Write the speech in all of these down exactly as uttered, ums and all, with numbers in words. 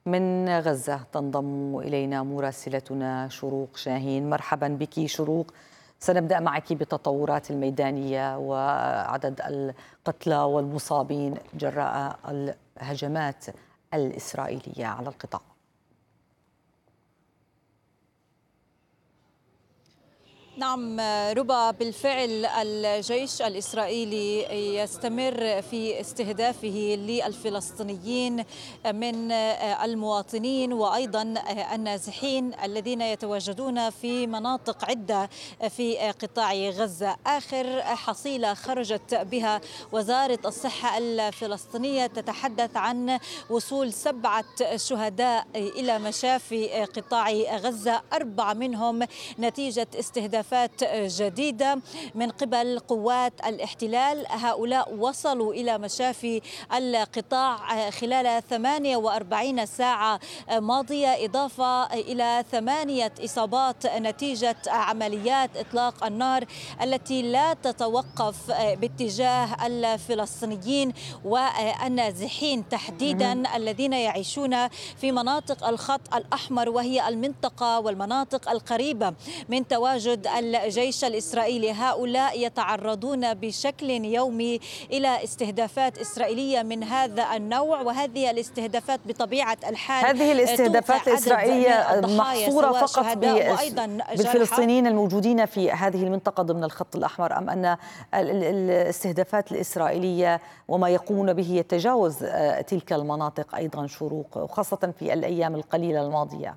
من غزة تنضم إلينا مراسلتنا شروق شاهين. مرحبا بك شروق. سنبدأ معك بالتطورات الميدانية وعدد القتلى والمصابين جراء الهجمات الإسرائيلية على القطاع. نعم ربا، بالفعل الجيش الإسرائيلي يستمر في استهدافه للفلسطينيين من المواطنين وأيضا النازحين الذين يتواجدون في مناطق عدة في قطاع غزة. آخر حصيلة خرجت بها وزارة الصحة الفلسطينية تتحدث عن وصول سبعة شهداء إلى مشافي قطاع غزة، أربعة منهم نتيجة استهداف جديدة من قبل قوات الاحتلال. هؤلاء وصلوا إلى مشافي القطاع خلال ثمانية وأربعين ساعة ماضية، إضافة إلى ثمانية إصابات نتيجة عمليات إطلاق النار التي لا تتوقف باتجاه الفلسطينيين والنازحين تحديدا الذين يعيشون في مناطق الخط الأحمر، وهي المنطقة والمناطق القريبة من تواجد الجيش الإسرائيلي. هؤلاء يتعرضون بشكل يومي إلى استهدافات إسرائيلية من هذا النوع، وهذه الاستهدافات بطبيعة الحال هذه الاستهدافات الإسرائيلية محصورة فقط بالفلسطينيين الموجودين في هذه المنطقة ضمن الخط الأحمر، أم أن الاستهدافات الإسرائيلية وما يقومون به يتجاوز تلك المناطق أيضا شروق، وخاصة في الأيام القليلة الماضية؟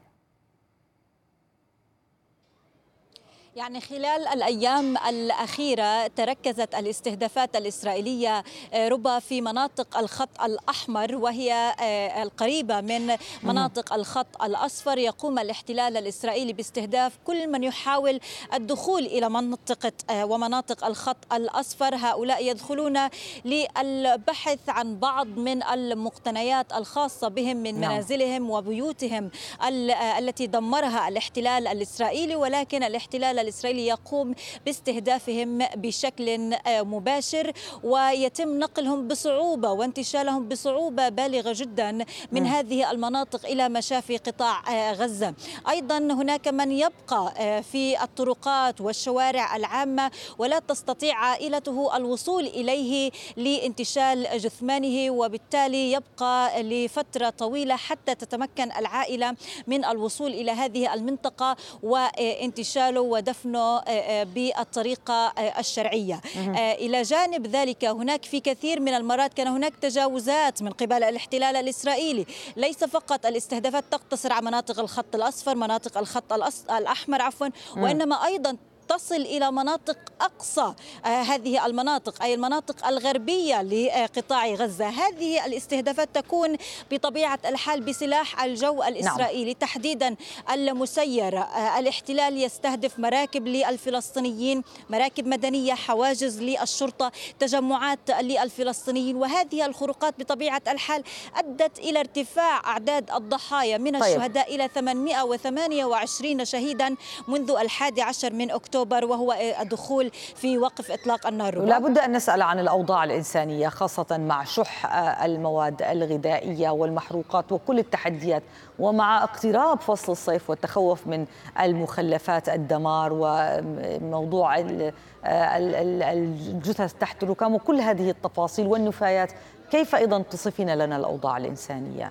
يعني خلال الأيام الأخيرة تركزت الاستهدافات الإسرائيلية ربما في مناطق الخط الأحمر، وهي القريبة من مناطق الخط الأصفر. يقوم الاحتلال الإسرائيلي باستهداف كل من يحاول الدخول إلى منطقة ومناطق الخط الأصفر. هؤلاء يدخلون للبحث عن بعض من المقتنيات الخاصة بهم من منازلهم وبيوتهم التي دمرها الاحتلال الإسرائيلي، ولكن الاحتلال الإسرائيلي يقوم باستهدافهم بشكل مباشر، ويتم نقلهم بصعوبة وانتشالهم بصعوبة بالغة جدا من م. هذه المناطق إلى مشافي قطاع غزة. أيضا هناك من يبقى في الطرقات والشوارع العامة ولا تستطيع عائلته الوصول إليه لانتشال جثمانه، وبالتالي يبقى لفترة طويلة حتى تتمكن العائلة من الوصول إلى هذه المنطقة وانتشاله ودفنه بالطريقة الشرعية. إلى جانب ذلك هناك في كثير من المرات كان هناك تجاوزات من قبل الاحتلال الإسرائيلي، ليس فقط الاستهدافات تقتصر على مناطق الخط الأصفر مناطق الخط الأحمر عفوا وإنما أيضا تصل إلى مناطق أقصى هذه المناطق، أي المناطق الغربية لقطاع غزة. هذه الاستهدافات تكون بطبيعة الحال بسلاح الجو الإسرائيلي. نعم. تحديدا المسير. الاحتلال يستهدف مراكب للفلسطينيين، مراكب مدنية، حواجز للشرطة، تجمعات للفلسطينيين، وهذه الخروقات بطبيعة الحال أدت إلى ارتفاع أعداد الضحايا من طيب. الشهداء إلى ثمانمئة وثمانية وعشرين شهيدا منذ الحادي عشر من أكتوبر، وهو الدخول في وقف إطلاق النار. لا بد أن نسأل عن الأوضاع الإنسانية، خاصة مع شح المواد الغذائية والمحروقات وكل التحديات، ومع اقتراب فصل الصيف والتخوف من المخلفات الدمار وموضوع الجثث تحت الركام وكل هذه التفاصيل والنفايات. كيف أيضا تصفين لنا الأوضاع الإنسانية؟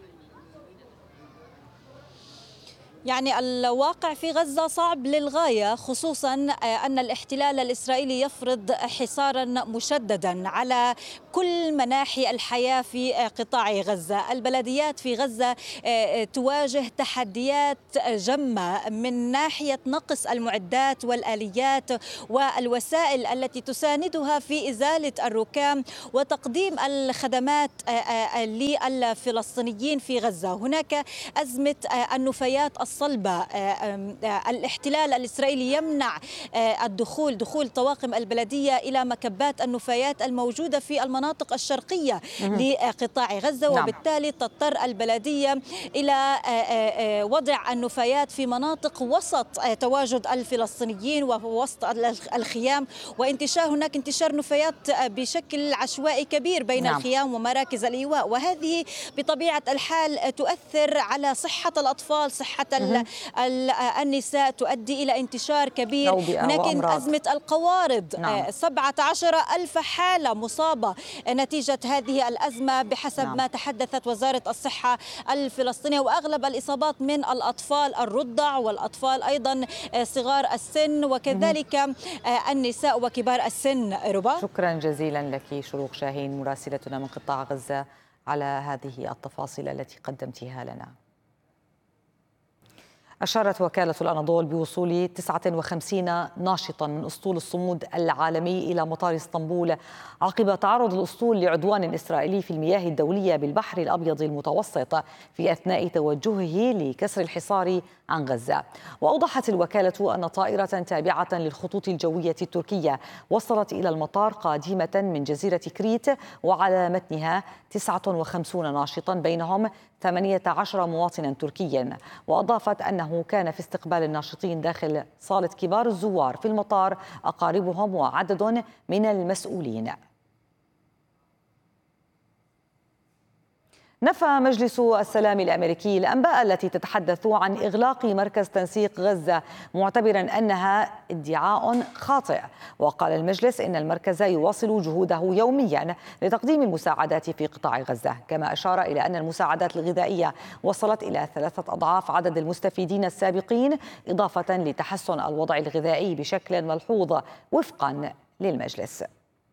يعني الواقع في غزة صعب للغاية، خصوصا أن الاحتلال الإسرائيلي يفرض حصارا مشددا على كل مناحي الحياة في قطاع غزة. البلديات في غزة تواجه تحديات جمة من ناحية نقص المعدات والآليات والوسائل التي تساندها في إزالة الركام وتقديم الخدمات للفلسطينيين في غزة. هناك أزمة النفايات الصلبة. الاحتلال الإسرائيلي يمنع الدخول دخول طواقم البلدية إلى مكبات النفايات الموجودة في المناطق الشرقية لقطاع غزة، وبالتالي تضطر البلدية إلى وضع النفايات في مناطق وسط تواجد الفلسطينيين ووسط الخيام، وانتشار هناك انتشار نفايات بشكل عشوائي كبير بين نعم. الخيام ومراكز الإيواء، وهذه بطبيعة الحال تؤثر على صحة الأطفال، صحة النساء، تؤدي إلى انتشار كبير. هناك أزمة القوارض، نعم. سبعة عشر ألف حالة مصابة نتيجة هذه الأزمة بحسب نعم. ما تحدثت وزارة الصحة الفلسطينية، وأغلب الإصابات من الأطفال الرضع والأطفال أيضا صغار السن، وكذلك مم. النساء وكبار السن. ربا، شكرا جزيلا لك شروق شاهين مراسلتنا من قطاع غزة على هذه التفاصيل التي قدمتها لنا. أشارت وكالة الأناضول بوصول تسعة وخمسين ناشطا من أسطول الصمود العالمي إلى مطار اسطنبول عقب تعرض الأسطول لعدوان إسرائيلي في المياه الدولية بالبحر الأبيض المتوسط في أثناء توجهه لكسر الحصار عن غزة. وأوضحت الوكالة أن طائرة تابعة للخطوط الجوية التركية وصلت إلى المطار قادمة من جزيرة كريت، وعلى متنها تسعة وخمسين ناشطا بينهم ثمانية عشر مواطنا تركيا. وأضافت أنه كان في استقبال الناشطين داخل صالة كبار الزوار في المطار أقاربهم وعدد من المسؤولين. نفى مجلس السلام الأمريكي الأنباء التي تتحدث عن إغلاق مركز تنسيق غزة، معتبرا أنها ادعاء خاطئ. وقال المجلس إن المركز يواصل جهوده يوميا لتقديم المساعدات في قطاع غزة، كما أشار إلى أن المساعدات الغذائية وصلت إلى ثلاثة أضعاف عدد المستفيدين السابقين، إضافة لتحسن الوضع الغذائي بشكل ملحوظ وفقا للمجلس.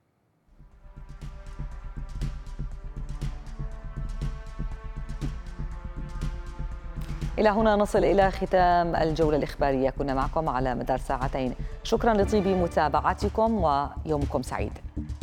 إلى هنا نصل إلى ختام الجولة الإخبارية، كنا معكم على مدار ساعتين. شكرا لطيب متابعتكم ويومكم سعيد.